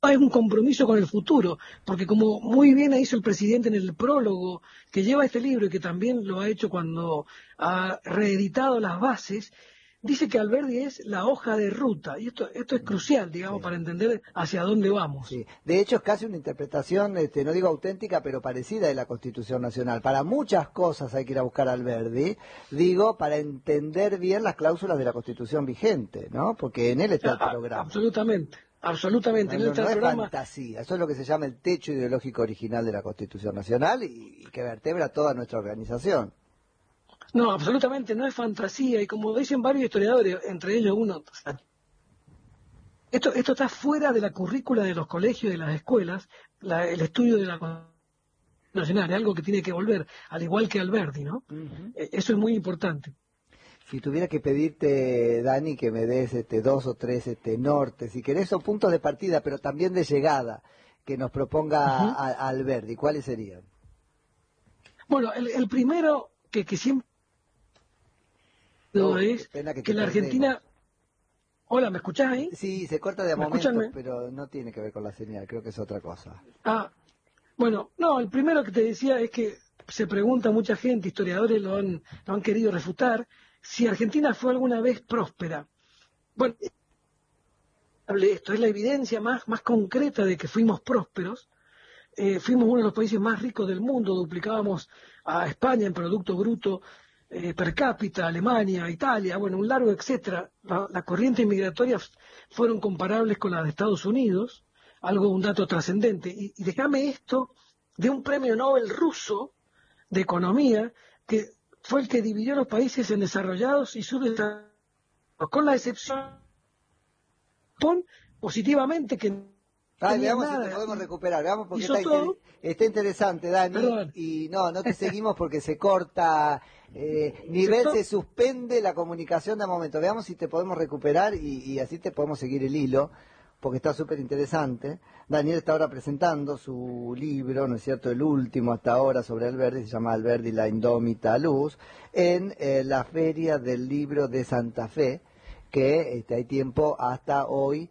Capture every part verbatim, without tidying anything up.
es un compromiso con el futuro, porque como muy bien hizo el presidente en el prólogo que lleva este libro y que también lo ha hecho cuando ha reeditado las bases, dice que Alberdi es la hoja de ruta, y esto, esto es crucial, digamos, Sí. para entender hacia dónde vamos. Sí, de hecho es casi una interpretación, este, no digo auténtica, pero parecida de la Constitución Nacional. Para muchas cosas hay que ir a buscar a Alberdi, digo, para entender bien las cláusulas de la Constitución vigente, ¿no? Porque en él está el A- a- programa. absolutamente, absolutamente. No, En él no, está no el es programa. fantasía, eso es lo que se llama el techo ideológico original de la Constitución Nacional y, y que vertebra toda nuestra organización. No, absolutamente, no es fantasía, y como dicen varios historiadores, entre ellos uno, o sea, esto, esto está fuera de la currícula de los colegios y de las escuelas, la- el estudio de la Constitución Nacional, es algo que tiene que volver, al igual que Alberdi, ¿no? Ujú. Eh, Eso es muy importante. Si tuviera que pedirte, Dani, que me des este, dos o tres este, nortes, si querés, son puntos de partida, pero también de llegada, que nos proponga Ujú. a, a Alberdi, ¿cuáles serían? Bueno, el, el primero que, que siempre Oh, qué es pena que que te la perdemos. Argentina... Hola, ¿me escuchás ahí? Sí, se corta de a ¿Me momentos, escuchan? pero no tiene que ver con la señal, creo que es otra cosa. Ah, bueno, no, el primero que te decía es que se pregunta mucha gente, historiadores lo han, lo han querido refutar, si Argentina fue alguna vez próspera. Bueno, esto es la evidencia más, más concreta de que fuimos prósperos. Eh, fuimos uno de los países más ricos del mundo, duplicábamos a España en Producto Bruto eh, per cápita, Alemania, Italia, bueno, un largo etcétera. La, la corriente migratoria fueron comparables con la de Estados Unidos, algo, un dato trascendente. Y, y déjame esto de un premio Nobel ruso de economía, que fue el que dividió los países en desarrollados y subdesarrollados, con la excepción Japón, positivamente, que no Ay, tenía veamos si te nada, podemos y recuperar, veamos porque hizo está, inter- todo, está interesante, Dani, perdón, y no, no te seguimos porque se corta, eh, nivel sector. se suspende la comunicación de momento. Veamos si te podemos recuperar y, y así te podemos seguir el hilo, porque está súper interesante. Daniel está ahora presentando su libro, ¿no es cierto?, el último hasta ahora sobre Alberdi, se llama Alberdi, la indómita luz, en eh, la Feria del Libro de Santa Fe, que este, hay tiempo hasta hoy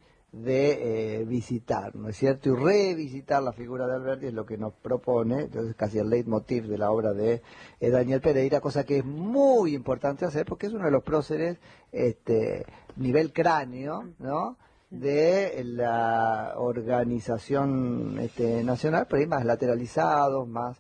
de eh, visitar, ¿no es cierto? Y revisitar la figura de Alberti es lo que nos propone, entonces casi el leitmotiv de la obra de eh, Daniel Pereira, cosa que es muy importante hacer porque es uno de los próceres, este, nivel cráneo, ¿no?, de la organización este, nacional, pero hay más lateralizados, más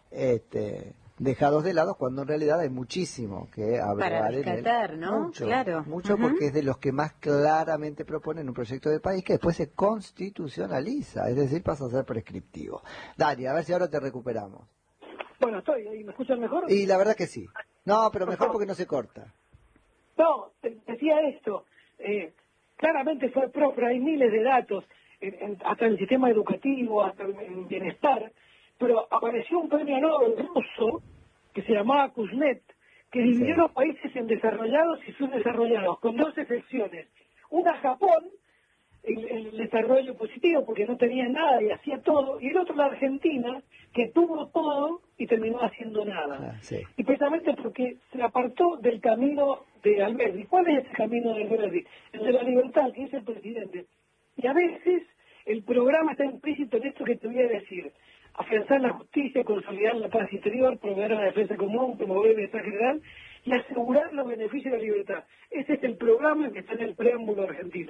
este, dejados de lado, cuando en realidad hay muchísimo que Para hablar en él. rescatar, ¿no? Mucho, Claro. mucho Ujú. porque es de los que más claramente proponen un proyecto de país que después se constitucionaliza, es decir, pasa a ser prescriptivo. Dani, a ver si ahora te recuperamos. Bueno, estoy ahí, ¿me escuchan mejor? Y la verdad que sí. No, pero mejor porque no se corta. No, te- decía esto, eh, claramente fue propio, hay miles de datos, en- en- hasta en el sistema educativo, hasta en, en bienestar, pero apareció un premio Nobel ruso que se llamaba Kuznets, que dividió Sí. los países en desarrollados y subdesarrollados, con dos excepciones. Una Japón, el, el desarrollo positivo porque no tenía nada y hacía todo, y el otro la Argentina, que tuvo todo y terminó haciendo nada. Ah, sí. Y precisamente porque se apartó del camino de Alberti. ¿Cuál es ese camino de Alberti? El de la libertad, que es el presidente. Y a veces el programa está implícito en esto que te voy a decir. Afianzar la justicia, consolidar la paz interior, proveer la defensa común, promover el bienestar general y asegurar los beneficios de la libertad. Ese es el programa que está en el preámbulo argentino.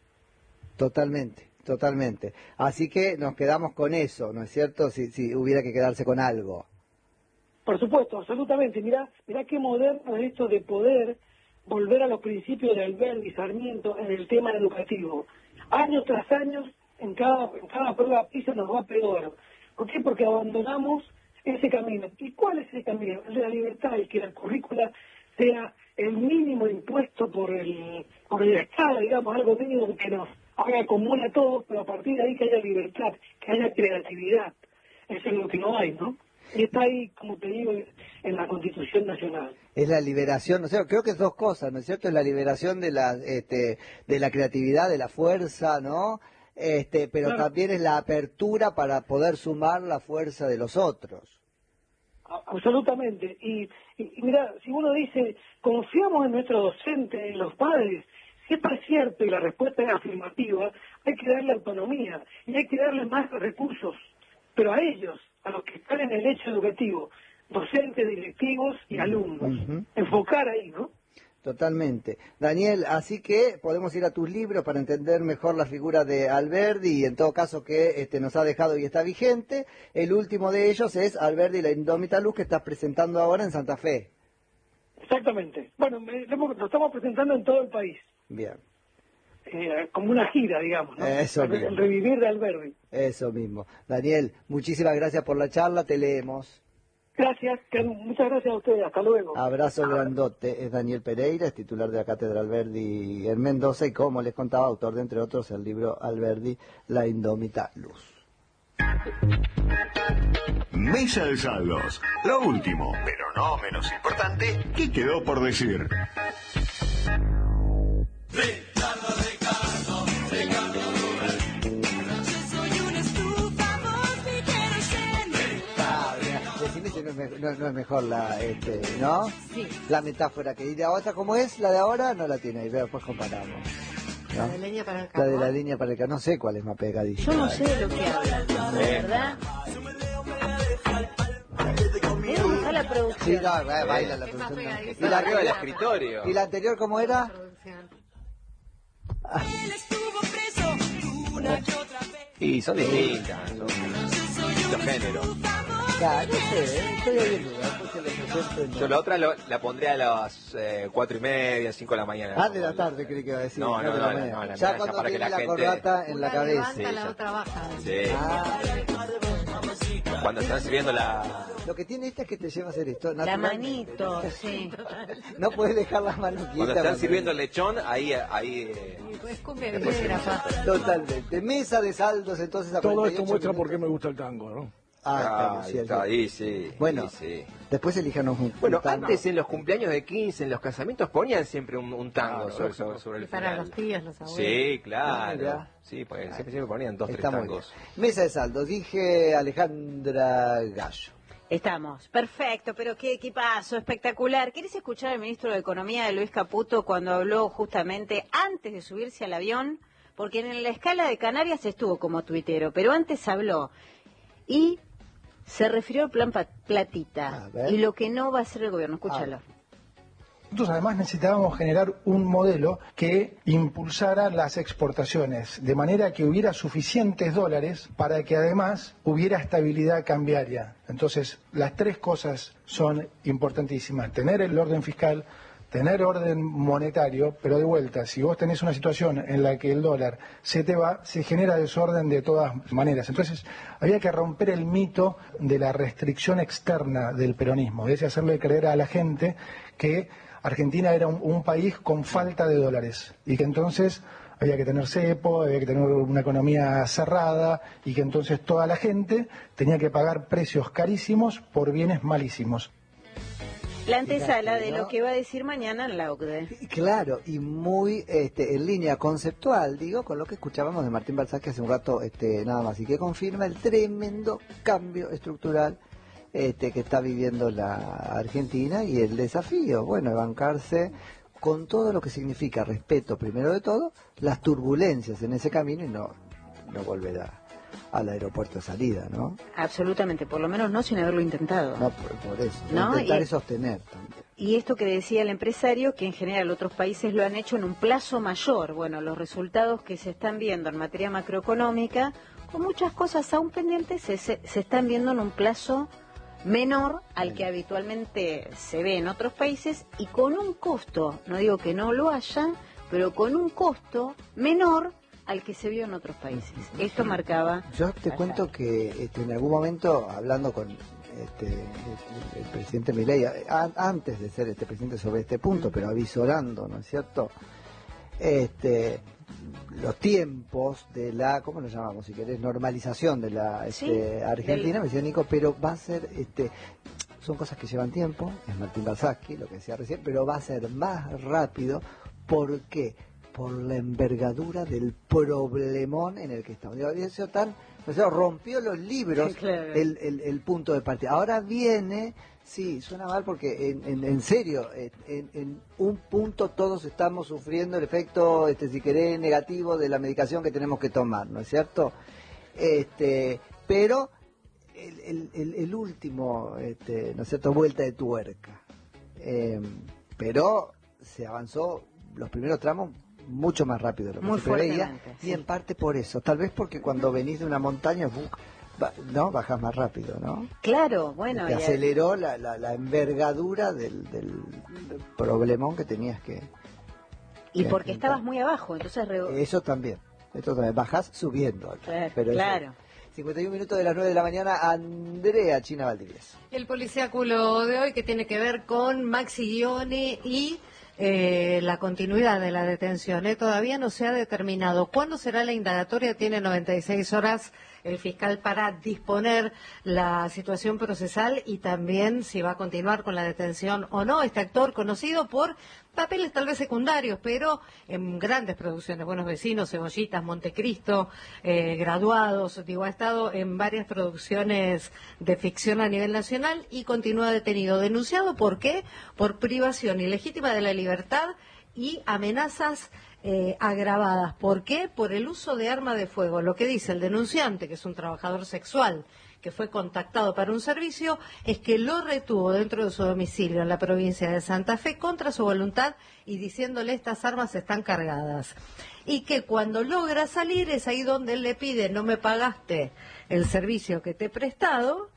Totalmente, totalmente. Así que nos quedamos con eso, ¿no es cierto? Si, si hubiera que quedarse con algo. Por supuesto, absolutamente. Mirá, mirá qué moderno es esto de poder volver a los principios de Alberti y Sarmiento en el tema educativo. Año tras año, en cada, en cada prueba PISA nos va peor. ¿Por qué? Porque abandonamos ese camino. ¿Y cuál es ese camino? El de la libertad, el que la currícula sea el mínimo impuesto por el, por el Estado, digamos, algo mínimo que nos haga común a todos, pero a partir de ahí que haya libertad, que haya creatividad. Eso es lo que no hay, ¿no? Y está ahí, como te digo, en la Constitución Nacional. Es la liberación, o sea, creo que es dos cosas, ¿no es cierto? Es la liberación de la, este, de la creatividad, de la fuerza, ¿no? Este, pero Claro, también es la apertura para poder sumar la fuerza de los otros. a- absolutamente. Y, y, y mira, si uno dice, confiamos en nuestros docentes, en los padres, Si esto es cierto y la respuesta es afirmativa, hay que darle autonomía y hay que darle más recursos, pero a ellos, a los que están en el hecho educativo, docentes, directivos y alumnos. Uh-huh. Enfocar ahí, ¿no? Totalmente. Daniel, así que podemos ir a tus libros para entender mejor la figura de Alberdi y en todo caso que este, nos ha dejado y está vigente. El último de ellos es Alberdi y la indómita luz que estás presentando ahora en Santa Fe. Exactamente. Bueno, me, lo estamos presentando en todo el país. Bien. Eh, como una gira, digamos, ¿no? Eso el, mismo. El revivir de Alberdi. Eso mismo. Daniel, muchísimas gracias por la charla, te leemos. Gracias, muchas gracias a ustedes, hasta luego. Abrazo grandote. Es Daniel Pereira, es titular de la Cátedra Alberdi en Mendoza y, como les contaba, autor de, entre otros, el libro Alberdi, La indómita luz. Mesa de saldos. Lo último, pero no menos importante, ¿qué quedó por decir? Ricardo, Ricardo, Ricardo Rubén. Yo soy una estufa, vos mi queroseno. Ah, decime si no es, me, no, no es mejor la, este, ¿no? Sí. La metáfora que diría otra, ¿cómo es? La de ahora no la tiene ahí, pero después comparamos. ¿No? La de la línea para el La carbón. de la línea para el carbón, no sé cuál es más pegadilla. Yo no sé de lo que habla, de verdad. ¿Es donde está la producción? Sí, no, baila la Es más producción. pegadiza. ¿Y la, Arriba del escritorio. ¿Y la anterior cómo era? Producción. Él estuvo preso una y otra vez. Y son distintas, son distintos géneros. Ya, no sé, ¿eh? Estoy ahí en duda. Después se lo presento en- Yo la otra lo- la pondría a las eh, cuatro y media, cinco de la mañana. Ah, de la tarde creí que iba a decir. No, no, de no, la no, mañana. no, la ya mañana, cuando para que tiene la la gente- corbata en la Una cabeza. levanta, Sí, la ya. otra baja. Sí. Ah, Cuando están sirviendo la... lo que tiene esta es que te lleva a hacer esto. La naturalmente. manito, sí. No puedes dejar las manos quietas. Cuando están cuando- sirviendo el lechón, ahí... ahí eh, Es cumbia villera, pa. Totalmente. Mesa de saldos, entonces. a Todo cuarenta y esto ocho muestra por minutos. qué me gusta el tango, ¿no? Ah, está, ahí Luciano. está, ahí sí. Bueno, ahí sí. después elíjanos un, Bueno, un tango. antes en los cumpleaños de quince, en los casamientos, ponían siempre un, un tango Claro, sobre, lógico. sobre, sobre el Y para final. los tíos, los abuelos. Sí, Ah, claro. mira. Sí, pues siempre, siempre ponían dos, Está tres muy bien. tangos. Mesa de saldos, dije Alejandra Gallo. Estamos, perfecto, pero qué equipazo, espectacular. ¿Querés escuchar al ministro de Economía de Luis Caputo cuando habló justamente antes de subirse al avión? Porque en la escala de Canarias estuvo como tuitero, pero antes habló y se refirió al plan pa- Platita A ver. y lo que no va a hacer el gobierno. Escúchalo. Nosotros además necesitábamos generar un modelo que impulsara las exportaciones, de manera que hubiera suficientes dólares para que además hubiera estabilidad cambiaria. Entonces, las tres cosas son importantísimas. Tener el orden fiscal, tener orden monetario, pero de vuelta, si vos tenés una situación en la que el dólar se te va, se genera desorden de todas maneras. Entonces, había que romper el mito de la restricción externa del peronismo, es decir, hacerle creer a la gente que Argentina era un, un país con falta de dólares y que entonces había que tener cepo, había que tener una economía cerrada y que entonces toda la gente tenía que pagar precios carísimos por bienes malísimos. La antesala de ¿no? lo que va a decir mañana en la O C D E. Y claro, y muy este, en línea conceptual, digo, con lo que escuchábamos de Martín Balzac hace un rato este, nada más, y que confirma el tremendo cambio estructural este, que está viviendo la Argentina y el desafío, bueno, de bancarse con todo lo que significa respeto, primero de todo, las turbulencias en ese camino y no, no volver a, al aeropuerto de salida, ¿no? Absolutamente, por lo menos no sin haberlo intentado. No, por, por eso, No, intentar y- sostener también. Y esto que decía el empresario, que en general otros países lo han hecho en un plazo mayor. Bueno, los resultados que se están viendo en materia macroeconómica, con muchas cosas aún pendientes, se, se, se están viendo en un plazo menor al que habitualmente se ve en otros países y con un costo, no digo que no lo hayan, pero con un costo menor al que se vio en otros países. Esto marcaba... Yo te allá. cuento que este, en algún momento, hablando con este, el, el presidente Milei, a- antes de ser este presidente sobre este punto, pero avisorando, ¿no es cierto? Este, los tiempos de la, ¿cómo lo llamamos si querés? Normalización de la este, Sí, Argentina, del- me decía Nico, pero va a ser, este, son cosas que llevan tiempo, es Martín Balsaschi, lo que decía recién, pero va a ser más rápido. ¿Por qué? por la envergadura del problemón en el que estamos. Digo, eso tan, o sea, rompió los libros Claro. el, el, el punto de partida. Ahora viene, sí, suena mal porque en, en, en serio, en, en un punto todos estamos sufriendo el efecto, este, si querés, negativo de la medicación que tenemos que tomar, ¿no es cierto? Este, pero el, el, el, el último, este, ¿no es cierto?, vuelta de tuerca. Eh, pero se avanzó los primeros tramos mucho más rápido de lo que Muy se preveía, fuertemente, y sí. en parte por eso, tal vez porque cuando venís de una montaña, ¡buc! ba- no, bajás más rápido, ¿no? Claro, bueno. Te y- aceleró la, la, la envergadura del, del problemón que tenías que... Y que porque enfrentar. estabas muy abajo, entonces... re- Eso también, eso también, bajás subiendo. Claro, pero eso- claro. cincuenta y un minutos de las nueve de la mañana, Andrea China Valdivieso. El policiáculo de hoy que tiene que ver con Maxi Guione y eh, la continuidad de la detención. ¿eh? Todavía no se ha determinado cuándo será la indagatoria. Tiene noventa y seis horas el fiscal para disponer la situación procesal y también si va a continuar con la detención o no. Este actor conocido por papeles tal vez secundarios, pero en grandes producciones, Buenos Vecinos, Cebollitas, Montecristo, eh, Graduados, digo, ha estado en varias producciones de ficción a nivel nacional y continúa detenido. ¿Denunciado por qué? Por privación ilegítima de la libertad y amenazas eh, agravadas. ¿Por qué? Por el uso de arma de fuego. Lo que dice el denunciante, que es un trabajador sexual, que fue contactado para un servicio, es que lo retuvo dentro de su domicilio en la provincia de Santa Fe contra su voluntad y diciéndole estas armas están cargadas. Y que cuando logra salir es ahí donde él le pide, no me pagaste el servicio que te he prestado,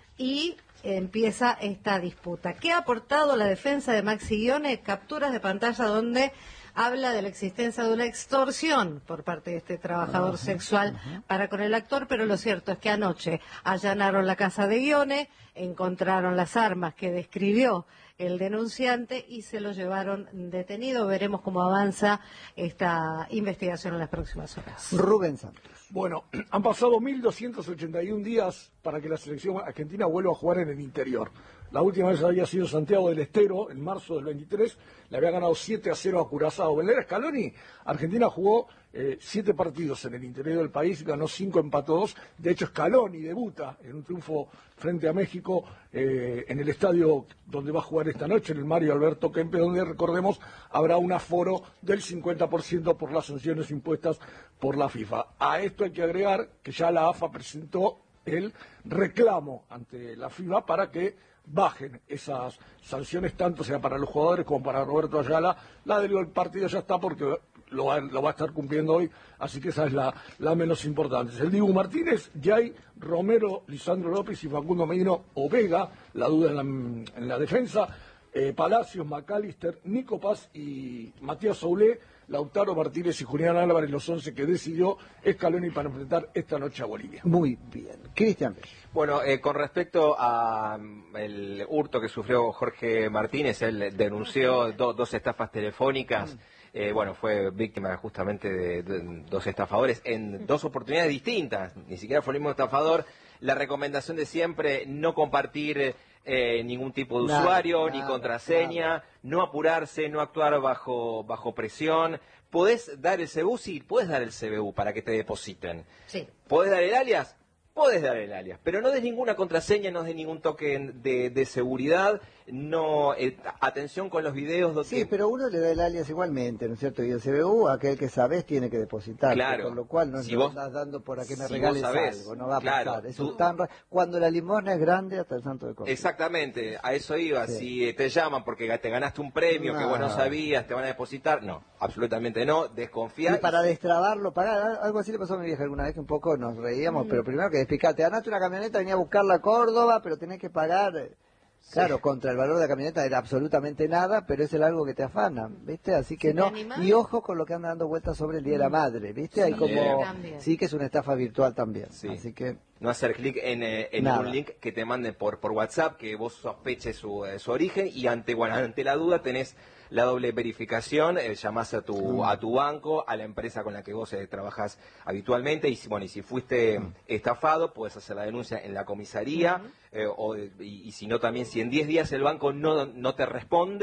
y empieza esta disputa. ¿Qué ha aportado la defensa de Maxi Guione? Capturas de pantalla donde habla de la existencia de una extorsión por parte de este trabajador sexual para con el actor, pero lo cierto es que anoche allanaron la casa de Guione, encontraron las armas que describió el denunciante y se lo llevaron detenido. Veremos cómo avanza esta investigación en las próximas horas. Rubén Santos. Bueno, han pasado mil doscientos ochenta y uno días para que la selección argentina vuelva a jugar en el interior. La última vez había sido Santiago del Estero, en marzo del veintitrés, le había ganado siete a cero a Curazao. En la era Scaloni, Argentina jugó eh, siete partidos en el interior del país, ganó cinco, empató dos. De hecho, Scaloni debuta en un triunfo frente a México eh, en el estadio donde va a jugar esta noche, en el Mario Alberto Kempe, donde, recordemos, habrá un aforo del cincuenta por ciento por las sanciones impuestas por la FIFA. A esto hay que agregar que ya la A F A presentó el reclamo ante la FIFA para que bajen esas sanciones, tanto sea para los jugadores como para Roberto Ayala. La del partido ya está porque lo va, lo va a estar cumpliendo hoy, así que esa es la, la menos importante. El Dibu Martínez, Jay, Romero, Lisandro López y Facundo Medino o Vega, la duda en la, en la defensa, eh, Palacios, McAllister, Nico Paz y Matías Soulé, Lautaro Martínez y Julián Álvarez, los once que decidió Scaloni para enfrentar esta noche a Bolivia. Muy bien. Cristian. Bueno, eh, con respecto a mm, el hurto que sufrió Jorge Martínez, él denunció do- dos estafas telefónicas. Eh, bueno, fue víctima justamente de, de dos estafadores en dos oportunidades distintas. Ni siquiera fue el mismo estafador. La recomendación de siempre, no compartir eh, ningún tipo de Nada, usuario, nada, ni contraseña, nada. no apurarse, no actuar bajo, bajo presión. ¿Podés dar el C B U? Sí, puedes dar el C B U para que te depositen. Sí. ¿Podés dar el alias? Podés dar el alias, pero no des ninguna contraseña, no des ningún toque de, de seguridad, no eh, atención con los videos donde... Sí, pero uno le da el alias igualmente, ¿no es cierto? Y el C B U, aquel que sabes, tiene que depositar. Claro. Con lo cual no Si le vos- estás dando por a que me si regales vos sabés, algo, no va a claro, pasar. Eso tú- es tan ra- Cuando la limosna es grande, hasta el santo de Córdoba. Exactamente, a eso iba. Sí. Si eh, te llaman porque te ganaste un premio que No. vos no sabías, te van a depositar, no, absolutamente no, desconfía. Y para destrabarlo, pagar, algo así le pasó a mi vieja alguna vez, que un poco nos reíamos, pero primero que explicar, te ganaste una camioneta, venía a buscarla a Córdoba, pero tenés que pagar, eh, claro, contra el valor de la camioneta era absolutamente nada, pero es el algo que te afana, ¿viste? Así que ¿Se te no, animás? y ojo con lo que anda dando vueltas sobre el Día de la Madre, ¿viste? Hay Sí, como, también. sí que es una estafa virtual también, Sí. así que... No hacer clic en, eh, en Nada. un link que te manden por, por WhatsApp, que vos sospeches su, eh, su origen, y ante, bueno, ante la duda tenés la doble verificación, eh, llamás a tu, a tu banco, a la empresa con la que vos eh, trabajás habitualmente, y si, bueno, y si fuiste estafado, puedes hacer la denuncia en la comisaría, eh, o, y, y si no también, si en diez días el banco no, no te responde,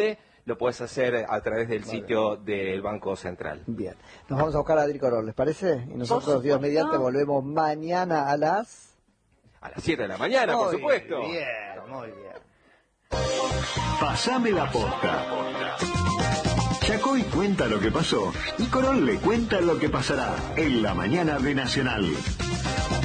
lo puedes hacer a través del sitio del Banco Central. Bien, nos vamos a buscar a Adri Corol, ¿les parece? Y nosotros, Dios mediante, volvemos mañana a las... A las siete de la mañana, muy por supuesto. Bien, muy bien. Pasame la posta. Chacoy cuenta lo que pasó y Corol le cuenta lo que pasará en la mañana de Nacional.